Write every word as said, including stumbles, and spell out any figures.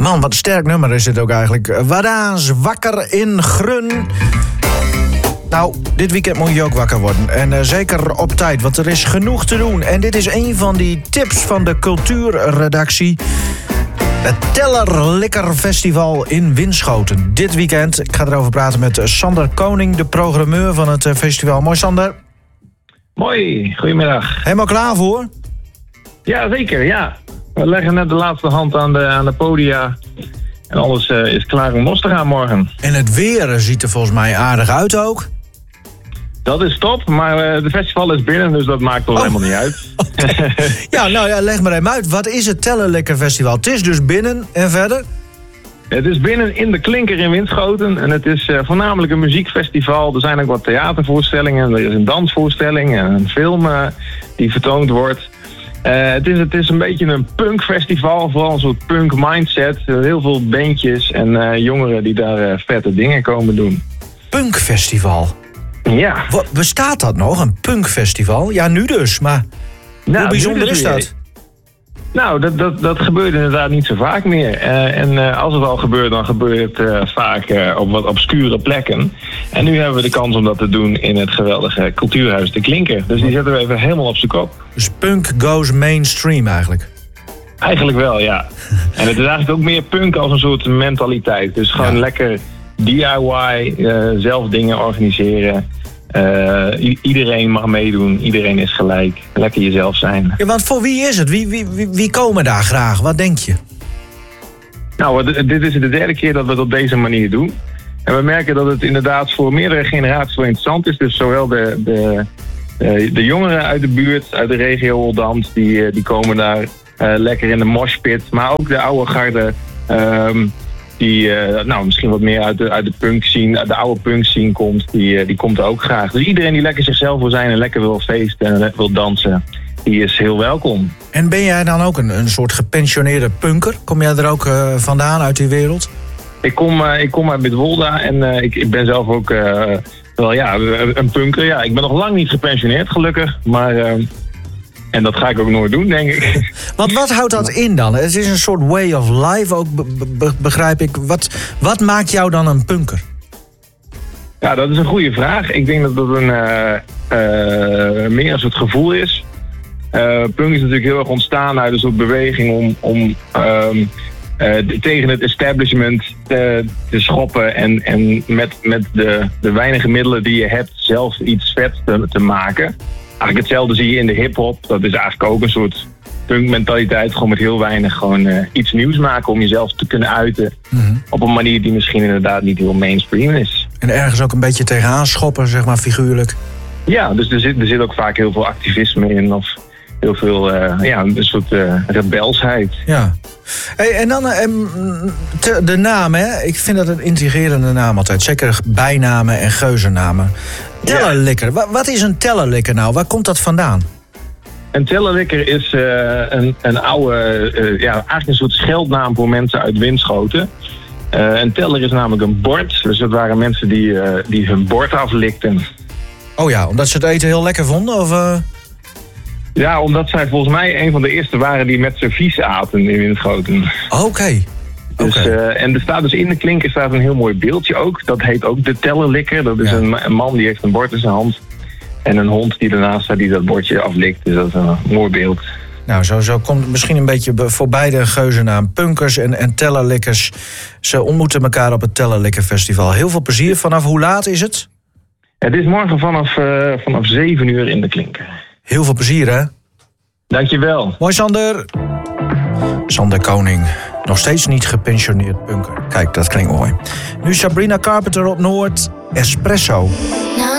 Man, wat een sterk nummer is dit ook eigenlijk. Wada's wakker in Grun. Nou, dit weekend moet je ook wakker worden. En uh, zeker op tijd, want er is genoeg te doen. En dit is een van die tips van de cultuurredactie. Het Tellerlikker Festival in Winschoten. Dit weekend. Ik ga erover praten met Sander Koning, de programmeur van het festival. Mooi, Sander. Mooi, goedemiddag. Helemaal klaar voor? Ja, zeker, ja. We leggen net de laatste hand aan de, aan de podia. En alles uh, is klaar om los te gaan morgen. En het weer ziet er volgens mij aardig uit ook. Dat is top, maar uh, de festival is binnen, dus dat maakt toch oh. helemaal niet uit. Okay. Ja, nou ja, leg maar even uit. Wat is het Tellerlikker Festival? Het is dus binnen en verder? Het is binnen in de Klinker in Winschoten. En het is uh, voornamelijk een muziekfestival. Er zijn ook wat theatervoorstellingen. Er is een dansvoorstelling en een film uh, die vertoond wordt. Uh, het, is, het is een beetje een punkfestival, vooral een soort punk mindset. Uh, heel veel bandjes en uh, jongeren die daar uh, vette dingen komen doen. Punkfestival? Ja. Wat, bestaat dat nog, een punkfestival? Ja, nu dus, maar nou, hoe bijzonder is dat? Nou, dat, dat, dat gebeurt inderdaad niet zo vaak meer. Uh, en uh, als het al gebeurt, dan gebeurt het uh, vaak uh, op wat obscure plekken. En nu hebben we de kans om dat te doen in het geweldige cultuurhuis De Klinker. Dus die zetten we even helemaal op zijn kop. Dus punk goes mainstream eigenlijk? Eigenlijk wel, ja. En het is eigenlijk ook meer punk als een soort mentaliteit. Dus gewoon ja. lekker D I Y, uh, zelf dingen organiseren. Uh, i- iedereen mag meedoen, iedereen is gelijk. Lekker jezelf zijn. Ja, want voor wie is het? Wie, wie, wie, wie komen daar graag? Wat denk je? Nou, d- dit is de derde keer dat we het op deze manier doen. En we merken dat het inderdaad voor meerdere generaties wel interessant is. Dus zowel de, de, de, de jongeren uit de buurt, uit de regio Oldambt, die, die komen daar uh, lekker in de moshpit. Maar ook de oude garde, um, die uh, nou, misschien wat meer uit de, uit de punk scene, uit de oude punk scene komt, die, uh, die komt er ook graag. Dus iedereen die lekker zichzelf wil zijn en lekker wil feesten en wil dansen, die is heel welkom. En ben jij dan ook een, een soort gepensioneerde punker? Kom jij er ook uh, vandaan uit die wereld? Ik kom, uh, ik kom uit Midwolda en uh, ik, ik ben zelf ook uh, wel ja, een punker. Ja, ik ben nog lang niet gepensioneerd, gelukkig. Maar, uh, en dat ga ik ook nooit doen, denk ik. Want wat houdt dat in dan? Het is een soort way of life ook, be- be- begrijp ik. Wat, wat maakt jou dan een punker? Ja, dat is een goede vraag. Ik denk dat dat een, uh, uh, meer een soort gevoel is. Uh, punk is natuurlijk heel erg ontstaan uit een soort beweging om... om um, Uh, tegen het establishment uh, te schoppen en, en met, met de, de weinige middelen die je hebt zelf iets vet te, te maken. Eigenlijk hetzelfde zie je in de hiphop. Dat is eigenlijk ook een soort punkmentaliteit. Gewoon met heel weinig gewoon uh, iets nieuws maken om jezelf te kunnen uiten. Mm-hmm. Op een manier die misschien inderdaad niet heel mainstream is. En ergens ook een beetje tegenaan schoppen, zeg maar figuurlijk. Ja, dus er zit, er zit ook vaak heel veel activisme in of heel veel uh, ja, een soort uh, rebelsheid. Ja. Hey, en dan uh, te, de naam, hè? Ik vind dat een intrigerende naam altijd. Zeker bijnamen en geuzennamen. Tellerlikker. Ja. Wat, wat is een tellerlikker nou? Waar komt dat vandaan? Een tellerlikker is uh, een, een oude, uh, ja, eigenlijk een soort scheldnaam voor mensen uit Winschoten. Uh, een teller is namelijk een bord. Dus dat waren mensen die, uh, die hun bord aflikten. Oh ja, omdat ze het eten heel lekker vonden? Of, uh... Ja, omdat zij volgens mij een van de eerste waren die met servies aten in Winschoten. Oké. Okay. Dus, okay. uh, en er staat dus in de Klinker staat een heel mooi beeldje ook. Dat heet ook de tellerlikker. Dat is ja. een, een man die heeft een bord in zijn hand. En een hond die ernaast staat die dat bordje aflikt. Dus dat is een mooi beeld. Nou, zo, zo komt het misschien een beetje voor beide geuzennaam. Punkers en, en tellerlikkers. Ze ontmoeten elkaar op het Tellerlikker Festival. Heel veel plezier. Vanaf hoe laat is het? Het is morgen vanaf, uh, vanaf zeven uur in de Klinker. Heel veel plezier, hè? Dankjewel. Mooi, Sander. Sander Koning. Nog steeds niet gepensioneerd punker. Kijk, dat klinkt mooi. Nu Sabrina Carpenter op Noord. Espresso.